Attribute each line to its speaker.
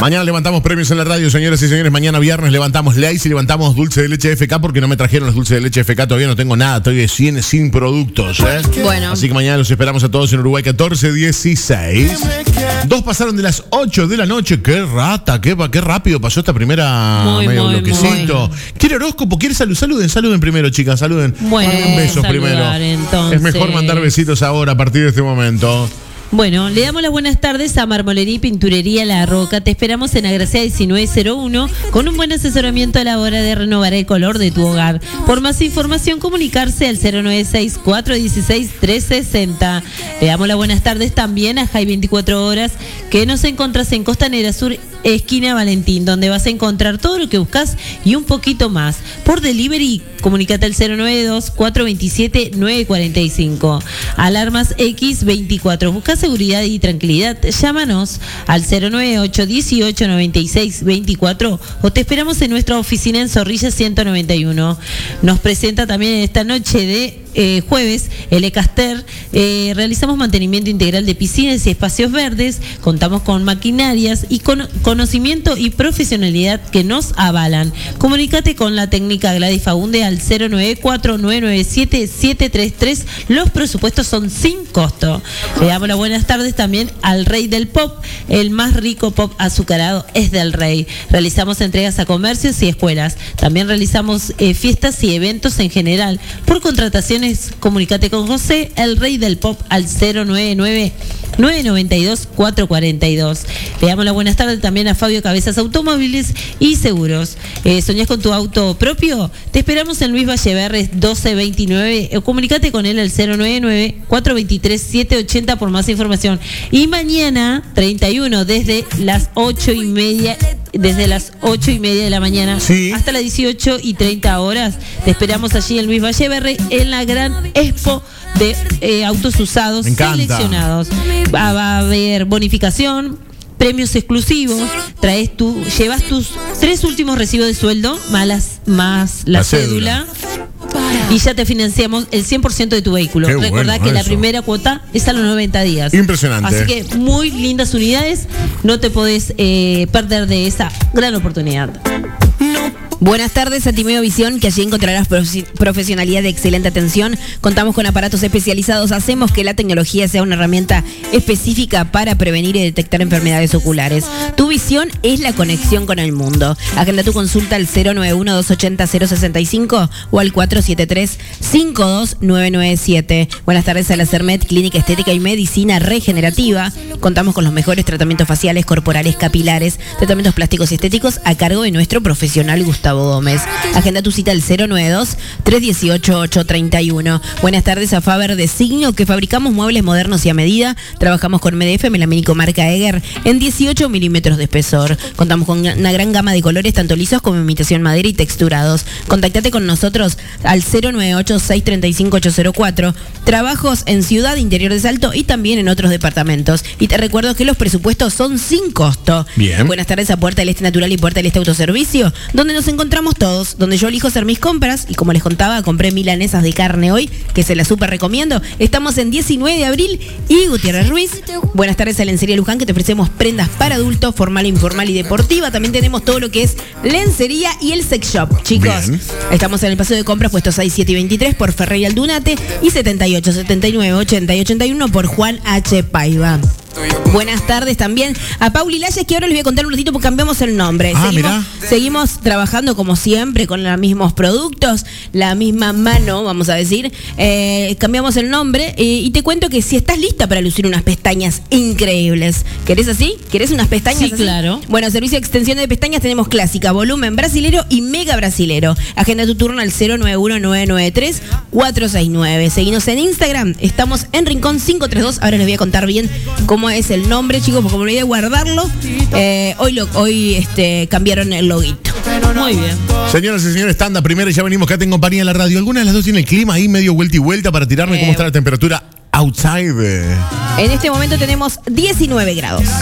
Speaker 1: Mañana levantamos premios en la radio, señoras y señores. Mañana viernes levantamos Lays y levantamos dulce de leche FK porque no me trajeron los dulces de leche FK. Todavía no tengo nada, estoy sin productos.
Speaker 2: Bueno.
Speaker 1: Así que mañana los esperamos a todos en Uruguay 1416. 2 pasaron de las 8 de la noche. Qué rata, qué rápido pasó esta primera medio bloquecito. ¿Quiere horóscopo? ¿Quiere salud? Saluden primero, chicas, saluden.
Speaker 2: Bueno,
Speaker 1: manden besos primero.
Speaker 2: Entonces.
Speaker 1: Es mejor mandar besitos ahora a partir de este momento.
Speaker 2: Bueno, le damos las buenas tardes a Marmolería y Pinturería La Roca. Te esperamos en Agracia 1901 con un buen asesoramiento a la hora de renovar el color de tu hogar. Por más información, comunicarse al 096-416-360. Le damos las buenas tardes también a Jai 24 Horas, que nos encontrás en Costanera Sur, esquina Valentín, donde vas a encontrar todo lo que buscas y un poquito más. Por delivery, comunícate al 092-427-945. Alarmas X24. Busca seguridad y tranquilidad. Llámanos al 098-1896-24 o te esperamos en nuestra oficina en Zorrilla 191. Nos presenta también esta noche de jueves el Ecaster. Realizamos mantenimiento integral de piscinas y espacios verdes. Contamos con maquinarias y con conocimiento y profesionalidad que nos avalan. Comunícate con la técnica Gladys Fagunde al 094-997-733. Los presupuestos son sin costo. Le damos las buenas tardes también al Rey del Pop. El más rico pop azucarado es del Rey. Realizamos entregas a comercios y escuelas. También realizamos fiestas y eventos en general. Por contrataciones, comunícate con José, el Rey del Pop, al 099-992-442. Le damos las buenas tardes también a Fabio Cabezas Automóviles y Seguros. ¿Soñás con tu auto propio? Te esperamos en Luis Valleverres 1229 o comunícate con él al 099-423-780 por más información. Y mañana, 31, desde las 8:30 de la mañana hasta las 18:30 horas. Te esperamos allí en Luis Valleverre en la gran expo de autos usados seleccionados. Va a haber bonificación, premios exclusivos, llevas tus 3 últimos recibos de sueldo más la cédula. Y ya te financiamos el 100% de tu vehículo. Recordá que la primera cuota es a los 90 días.
Speaker 1: Impresionante.
Speaker 2: Así que muy lindas unidades. No te podés perder de esa gran oportunidad.
Speaker 3: Buenas tardes a Timeo Visión, que allí encontrarás profesionalidad de excelente atención. Contamos con aparatos especializados. Hacemos que la tecnología sea una herramienta específica para prevenir y detectar enfermedades oculares. Tu visión es la conexión con el mundo. Agenda tu consulta al 091-280-065 o al 473-52997. Buenas tardes a la Cermet, Clínica Estética y Medicina Regenerativa. Contamos con los mejores tratamientos faciales, corporales, capilares, tratamientos plásticos y estéticos a cargo de nuestro profesional Gustavo Gómez. Agenda tu cita al 092-318-831. Buenas tardes a Faber Designio, que fabricamos muebles modernos y a medida. Trabajamos con MDF, melamínico marca Eger, en 18 milímetros de espesor. Contamos con una gran gama de colores, tanto lisos como imitación madera y texturados. Contactate con nosotros al 098-635-804. Trabajos en Ciudad, Interior de Salto y también en otros departamentos. Y te recuerdo que los presupuestos son sin costo.
Speaker 1: Bien.
Speaker 3: Buenas tardes a Puerta del Este Natural y Puerta del Este Autoservicio, donde nos encontramos todos, donde yo elijo hacer mis compras y como les contaba, compré milanesas de carne hoy, que se las súper recomiendo. Estamos en 19 de abril y Gutiérrez Ruiz. Buenas tardes a Lencería Luján, que te ofrecemos prendas para adultos, formal, informal y deportiva. También tenemos todo lo que es lencería y el sex shop, chicos.
Speaker 1: Bien.
Speaker 3: Estamos en el paseo de compras puestos 6, 7 y 23 por Ferreira Aldunate y 78, 79, 80 y 81 por Juan H. Paiva. Buenas tardes también a Pauli Layes, que ahora les voy a contar un ratito porque cambiamos el nombre. Seguimos trabajando como siempre con los mismos productos, la misma mano, vamos a decir. Cambiamos el nombre y te cuento que si estás lista para lucir unas pestañas increíbles. ¿Querés así? ¿Querés unas pestañas así?
Speaker 2: Claro.
Speaker 3: Bueno, servicio de extensión de pestañas tenemos clásica, volumen brasilero y mega brasilero. Agenda tu turno al 091-993-469. Seguinos en Instagram, estamos en Rincón 532. Ahora les voy a contar bien cómo es el nombre, chicos, porque me olvidé de guardarlo. Hoy cambiaron el loguito.
Speaker 2: Muy bien.
Speaker 1: Señoras y señores, tanda primero y ya venimos. Acá tengo compañía en la radio. ¿Alguna de las dos tiene el clima ahí medio vuelta y vuelta para tirarme cómo está la temperatura outside?
Speaker 3: En este momento tenemos 19 grados.